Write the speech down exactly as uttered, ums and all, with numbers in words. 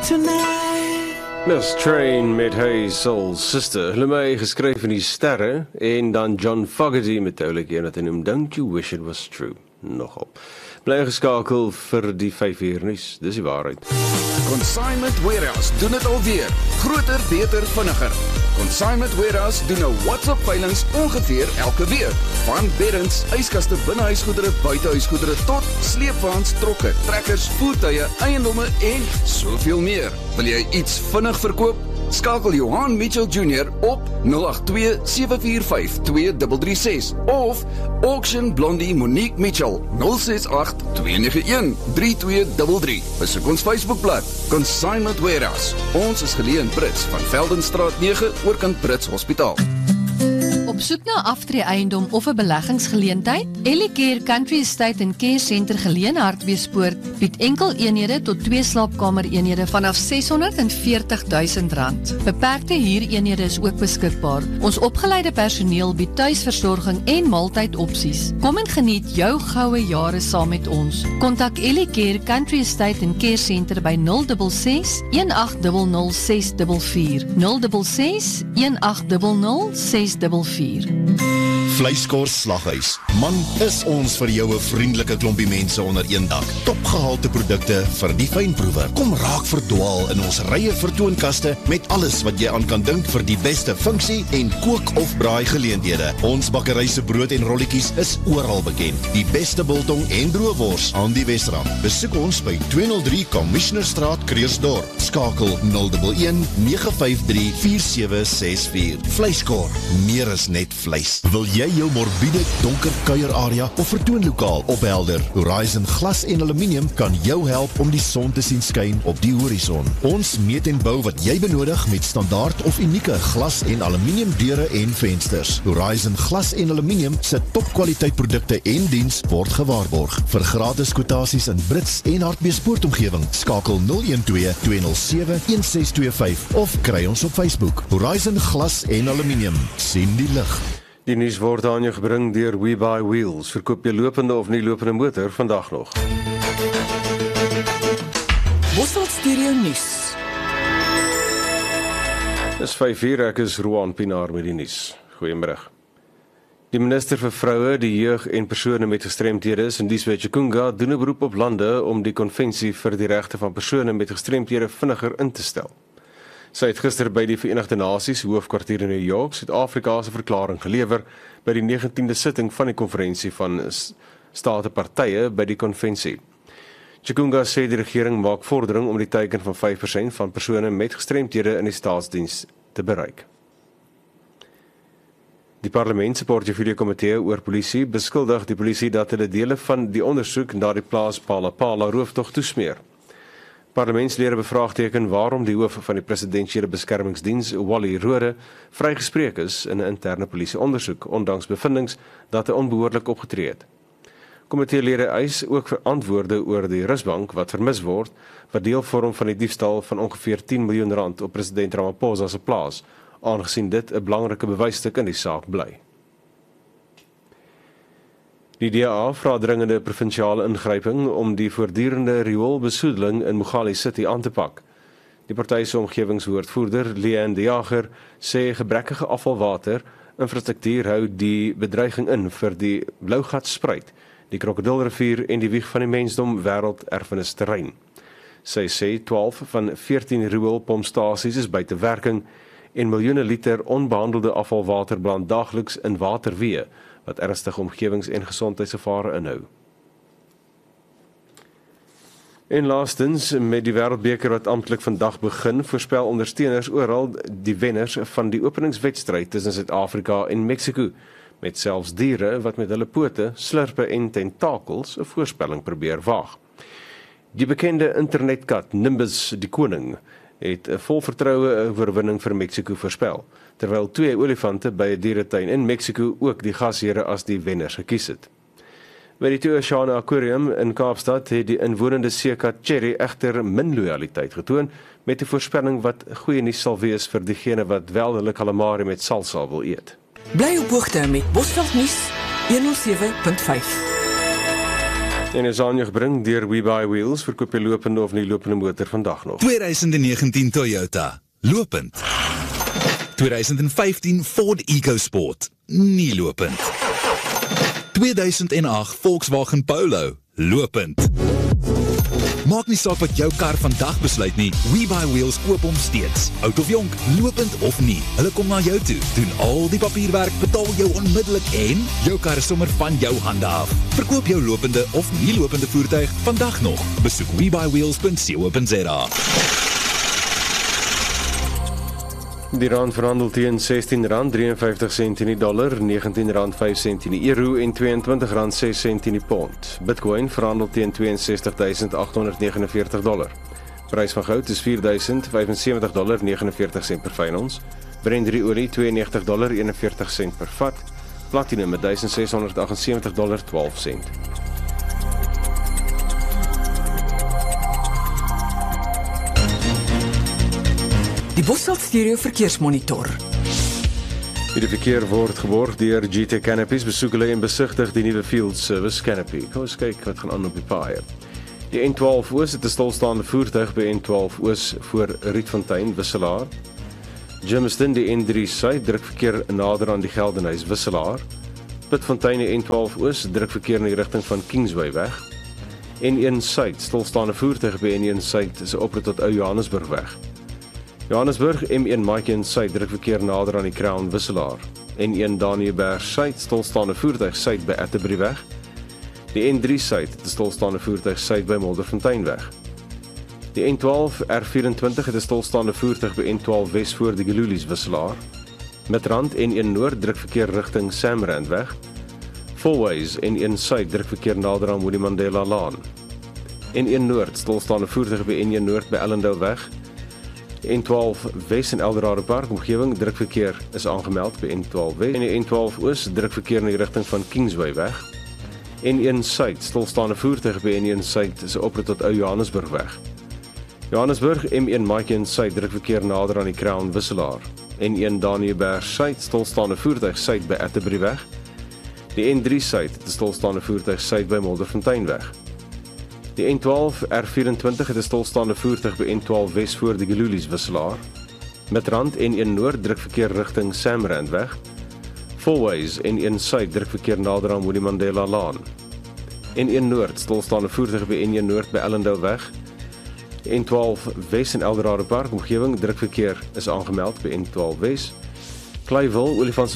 tonight. Miss Train met Hey Soul Sister. Hulle my geskryf in die sterre en dan John Fogerty met oulik een wat hy noem Don't You Wish It Was True. Nogal. Bly geskakel vir die vyf uur nuus. Dis die waarheid. Consignment Warehouse doen dit alweer. Groter, beter, vinniger. Consignment Warehouse doen nou WhatsApp veilings ongeveer elke week. Van beddens, yskaste, binnehuisgoedere, buitehuisgoedere tot sleepwaens, trokke, trekkers, voertuie, eiendomme en soveel meer. Wil jy iets vinnig verkoop? Skakel Johan Mitchell Junior op nul agt twee sewe vier vyf twee drie drie ses of Auction Blondie Monique Mitchell nul ses agt twee nege een drie twee drie drie. Besoek ons Facebookblad Consignment Warehouse. Ons is geleë in Brits van Veldenstraat nege oorkant Brits Hospitaal. Op soek na aftreë eiendom of 'n beleggingsgeleentheid? Ellicare Country Estate en Care Center geleë in Hartbeespoort bied enkel eenhede tot twee slaapkamer eenhede vanaf ses honderd veertig duisend rand. Beperkte huureenhede is ook beskikbaar. Ons opgeleide personeel bied tuisversorging en maaltydopsies. Kom en geniet jou goue jare saam met ons. Kontak Ellicare Country Estate en Care Center by nul ses ses een agt nul nul ses vier vier nul ses ses een agt nul nul ses vier vier. Vleiskors Slaghuis. Man, is ons vir jou 'n vriendelike klompie mense onder een dak. Topgehalte produkte vir die fynproewer. Kom raak verdwaal in ons rye vertoonkaste met alles wat jy aan kan dink vir die beste funksie en kook of braai geleenthede. Ons bakkery se brood en rolletjies is oral bekend. Die beste biltong en droëwors aan die Wesrand. Besoek ons by tweehonderd drie Commissionerstraat, Kreersdorp. Skakel nul een een nege vyf drie vier sewe ses vier. Vleiskor, meer is net vleis. Wil jy jou morbiede donker kuierarea of vertoonlokaal ophelder? Horizon Glas en Aluminium kan jou help om die son te sien skyn op die horison. Ons meet en bou wat jy benodig met standaard of unieke glas en aluminium deure en vensters. Horizon Glas en Aluminium se topkwaliteit produkte en diens word gewaarborg. Vir gratis kwotasies in Brits en Hartbeespoort omgewing, skakel nul een twee twee nul sewe een ses twee vyf of kry ons op Facebook. Horizon Glas en Aluminium. Sien die lig. Die nuus word aan jou gebring deur We Buy Wheels. Verkoop jy lopende of nie lopende motor vandag nog. Bossel Stereo nuus. Dis vyf uur, ek is Roan Pinaar met die nuus. Goeiemiddag. Die minister vir vroue, die jeug en persone met gestremthede, Sindisiwe Chikunga, doen 'n beroep op lande om die konvensie vir die regte van persone met gestremthede vinniger in te stel. Sy het gister by die Verenigde Nasies hoofkwartier in New York, Suid-Afrika se verklaring gelewer by die negentiende sitting van die konferensie van statepartye by die konvensie. Chikunga sê die regering maak vordering om die teiken van vyf persent van persone met gestremthede in die staatsdiens te bereik. Die parlement se portefeulje komitee oor polisie beskuldig die polisie dat hulle dele van die ondersoek na die plaas Palapala rooftog toesmeer. Parlementslede bevraagteken waarom die hoof van die presidensiële beskermingsdiens, Wally Rode, vrygespreek is in 'n interne polisieondersoek, ondanks bevindings dat hy onbehoorlik opgetree het. Komiteelede eis ook vir antwoorde oor die rusbank wat vermis word, wat deel vorm van die diefstal van ongeveer tien miljoen rand op president Ramaphosa se plaas, aangesien dit 'n belangrike bewysstuk in die saak bly. Die D A vra dringende provinsiale ingryping om die voortdurende rioolbesoedeling in Mogale City aan te pak. Die party se omgewingswoordvoerder, Leanne De Jager, sê gebrekkige afvalwater infrastruktuur hou die bedreiging in vir die Blougatspruit, die Krokodilrivier en die wieg van die mensdom wêrelderfenisterrein. Sy sê twaalf van veertien rioolpompstasies is buite werking en miljoene liter onbehandelde afvalwater beland daagliks in waterweë, wat ernstige omgewings- en gesondheidsgevare inhou. En laastens, met die wêreldbeker wat amptelik vandag begin, voorspel ondersteuners oral die wenners van die openingswedstryd tussen Suid-Afrika en Mexiko, met selfs diere wat met hulle pote, slurpe en tentakels 'n voorspelling probeer waag. Die bekende internetkat Nimbus die koning het 'n vol vertroue 'n oorwinning vir Mexiko voorspel, terwyl twee olifante by 'n dieretuin in Mexiko ook die gasheere as die wenners gekies het. By die Two Oceane Aquarium in Kaapstad het die inwonende seekat Cherry egter min loyaliteit getoon met 'n voorspelling wat goeie nuus sal wees vir diegene wat wel hulle calamari met salsa wil eet. Bly op hoogte met Bosveld nuus honderd sewe punt vyf. En is aan jou gebring deur We Buy Wheels, verkoop jy lopende of nie lopende motor vandag nog. twintig negentien Toyota, lopend. twintig vyftien Ford EcoSport, nie lopend. tweeduisend agt Volkswagen Polo, lopend. Maak nie saak wat jou kar vandag besluit nie, We Buy Wheels koop hom steeds. Oud of jonk, lopend of nie, hulle kom na jou toe, doen al die papierwerk, betaal jou onmiddellik en jou kar is sommer van jou hande af. Verkoop jou lopende of nie lopende voertuig vandag nog. Besoek we buy wheels punt co punt za. Die rand verhandel teen sestien rand drieënvyftig sent in die dollar, negentien rand vyf sent in die euro en tweeëntwintig rand ses sent in die pond. Bitcoin verhandel teen twee ses duisend agt honderd negenenveertig dollar. Prys van goud is vier duisend vyf en sewentig dollar negenenveertig sent per fyn ons. Brent olie twee en negentig dollar eenenveertig sent per vat. Platinum met duisend ses honderd agt en sewentig dollar twaalf sent. Die Bosveld Stereo Verkeersmonitor. Die verkeer word geborg deur G T Canopies. Besoek hulle en besigtig die nuwe Field Service Canopy. Kom ons kyk wat gaan aan op die paaie. Die N twaalf Oos het 'n stilstaande voertuig by N twaalf Oos voor Rietfontein Wisselaar. Germiston die N drie Suid druk verkeer nader aan die Geldenhuys Wisselaar. Pitfontein die N twaalf Oos druk verkeer in die rigting van Kingsway weg. N een Suid stilstaande voertuig by N een Suid is op tot Ou Johannesburg weg. Johannesburg M een Mike Suid druk verkeer nader aan die Crown Wisselaar. N een Daniëberg Suid stilstaande voertuig Suid by Atterbury weg. Die N drie Suid het 'n stilstaande voertuig Suid by Modderfontein weg. Die N twaalf R vyf-en-twintig het 'n stilstaande voertuig by N twaalf Wes voor die Gelulies Wisselaar. Midrand N een Noord druk verkeer rigting Samrand weg. Fourways N een Suid druk verkeer nader aan Winnie Mandela Laan. N een Noord stilstaande voertuig by N een Noord by Ellendale weg. N twaalf Wes en Eldorado Park omgewing drukverkeer is aangemeld by N twaalf Wes en die N twaalf Oos drukverkeer in die rigting van Kingsway weg. N een Suid stilstaande voertuig by N een Suid is op tot Ou Johannesburg weg. Johannesburg M een Mike Suid drukverkeer nader aan die Crown Wisselaar. N een Daniëberg Suid stilstaande voertuig Suid by Atterbury weg. Die N drie Suid het 'n stilstaande voertuig Suid by Modderfontein weg. Die N twaalf R vyf-en-twintig het 'n stilstaande voertuig by N twaalf Wes voor die Gelulies Wisselaar. Midrand N een Noord drukverkeer rigting Samrand weg. Fourways N een Suid drukverkeer nader aan Winnie Mandela Laan. N een Noord stilstaande voertuig by N een Noord by Ellendale weg. N twaalf Wes en Eldorado Park omgewing drukverkeer is aangemeld by N twaalf Wes. Clayville, Olifants